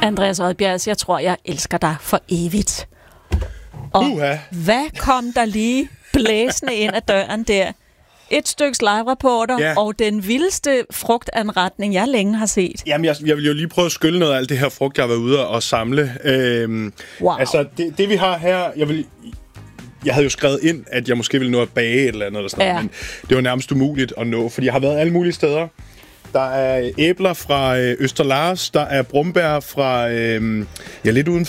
Andreas Odbjerg, jeg tror, jeg elsker dig for evigt. Og hvad kom der lige blæsende ind ad døren der? Et stykke live-rapporter og den vildeste frugtanretning, jeg længe har set. Jamen, jeg vil jo lige prøve at skylle noget af alt det her frugt, jeg har været ude og samle. Wow. Altså, det vi har her... Jeg havde jo skrevet ind, at jeg måske ville nå at bage et eller andet, eller sådan noget, men det var nærmest umuligt at nå, fordi jeg har været alle mulige steder. Der er æbler fra Østerlars, der er brumbær fra lidt uden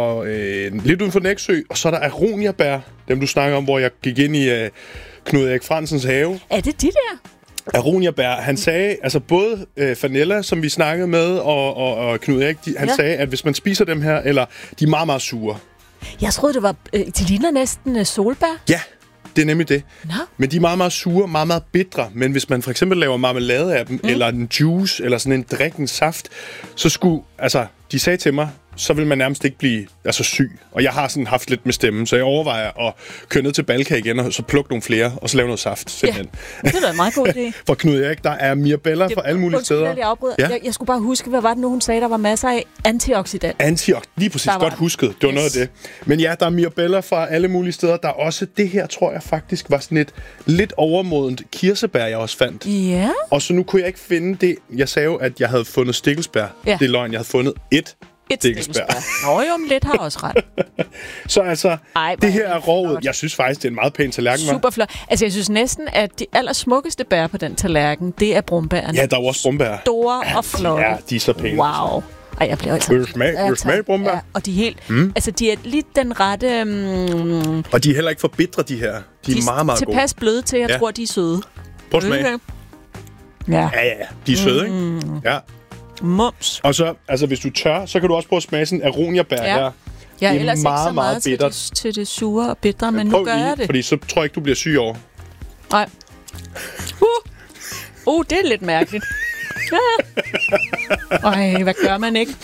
for Nexø, og så er der aroniabær, dem du snakker om, hvor jeg gik ind i Knud Erik Fransens have. Er det de der? Aroniabær, han sagde, altså både Fanella, som vi snakkede med, og Knud Erik, han sagde, at hvis man spiser dem her, eller de er meget, meget sure. Jeg troede, det var, de ligner næsten solbær. Ja. Det er nemlig det. Nå. Men de er meget, meget sure, meget, meget bitre. Men hvis man for eksempel laver marmelade af dem, eller en juice, eller sådan en drikken saft, så skulle, altså, de sagde til mig, så vil man nærmest ikke blive syg. Og jeg har sådan haft lidt med stemmen, så jeg overvejer at køre ned til Balka igen, og så plukke nogle flere, og så lave noget saft, simpelthen. Ja, det er en meget god idé. For Knud Erik, der er mirabella fra alle mulige steder. Jeg skulle bare huske, hvad var det nu, hun sagde, der var masser af antioxidant. Lige præcis, godt husket. Det var noget af det. Men ja, der er mirabella fra alle mulige steder. Der er også det her, tror jeg faktisk, var sådan et lidt overmodent kirsebær, jeg også fandt. Ja. Og så nu kunne jeg ikke finde det. Jeg sagde jo, at jeg havde fundet stikkelsbær. Ja. Det er løgn, jeg havde fundet et stikkelsbær. Nå jo, men lidt har også ret. Så altså, det her er rovet. Jeg synes faktisk, det er en meget pæn tallerken. Super flot. Altså, jeg synes næsten, at de allersmukkeste bær på den tallerken, det er brumbærne. Ja, der er også brumbær. Store og flotte. Ja, de er så pæne. Wow. Ej, jeg bliver altså... Vil du smage brumbær? Ja, og de er helt... Altså, de er lidt den rette... Og de er heller ikke for bitre, de her. De er meget, meget gode. Tilpas bløde til, jeg tror, de er søde. Prøv at smage. Ja. De er søde, ikke? Ja. Mums. Og så, altså hvis du tør, så kan du også prøve at smage sådan en aroniabær her. Jeg er ellers ikke så meget til det sure og bitre, men nu gør jeg det. Fordi så tror jeg ikke, du bliver syg over. Nej. Det er lidt mærkeligt. Ej, hvad gør man ikke?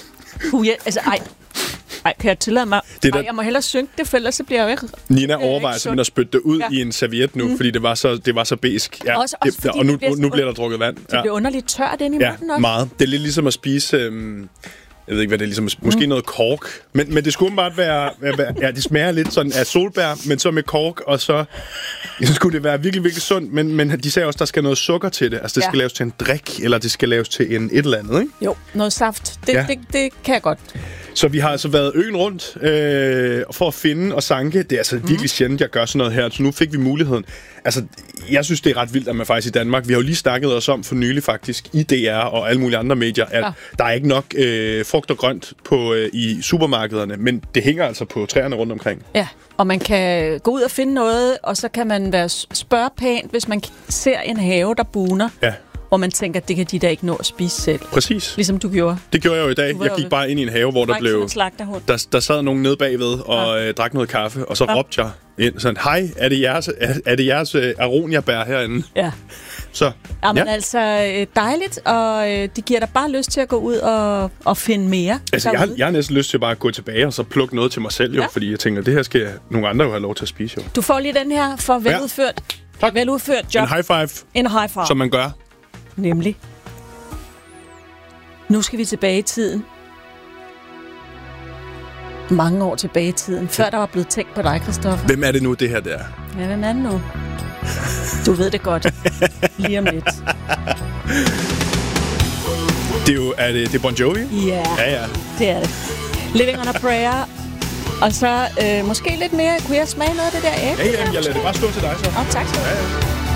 Kan jeg tillade mig? Jeg må hellere synke det, for ellers så bliver jeg ikke... Nina overvejer simpelthen at spytte det ud i en serviet nu, fordi det var så besk. Ja, og nu bliver der drukket vand. Det bliver underligt tørt ind i munden også. Meget. Det er lidt ligesom at spise... jeg ved ikke, hvad det er, ligesom måske noget kork. Men det skulle bare være... Ja, det smager lidt sådan af solbær, men så med kork, og så skulle det være virkelig, virkelig sundt. Men de sagde også, der skal noget sukker til det. Altså, det skal laves til en drik, eller det skal laves til et eller andet, ikke? Jo, noget saft. Det kan jeg godt. Så vi har altså været øen rundt for at finde og sanke. Det er altså virkelig sjældent, jeg gør sådan noget her. Så nu fik vi muligheden. Altså, jeg synes, det er ret vildt, at man faktisk i Danmark... Vi har jo lige snakket os om for nylig faktisk i DR og alle mulige andre medier, at der er ikke nok frugt og grønt i supermarkederne, men det hænger altså på træerne rundt omkring. Ja, og man kan gå ud og finde noget, og så kan man spørge pænt, hvis man ser en have, der buner. Ja. Hvor man tænker, at det kan de da ikke nå at spise selv. Præcis. Ligesom du gjorde. Det gjorde jeg jo i dag. Jeg gik bare ind i en have, hvor der sad nogen nede bagved og drak noget kaffe, og så råbte jeg ind sådan, hej, er det jeres aroniabær herinde? Ja. Så, Jamen altså, dejligt, og det giver dig bare lyst til at gå ud og finde mere. Altså, jeg har næsten lyst til bare at gå tilbage og så plukke noget til mig selv, jo, fordi jeg tænker, det her skal nogle andre jo have lov til at spise, jo. Du får lige den her for veludført job. En high five. En high five. Som man gør. Nemlig. Nu skal vi tilbage i tiden. Mange år tilbage i tiden. Før der var blevet tænkt på dig, Christoffer. Hvem er det nu, det her der? Ja, hvem er det nu? Du ved det godt. Lige om lidt. Det er Bon Jovi? Ja, det er det. Living on a Prayer. Og så måske lidt mere. Kunne jeg smage noget af det der æble? Ja, jeg lader det bare stå til dig så. Tak skal du have.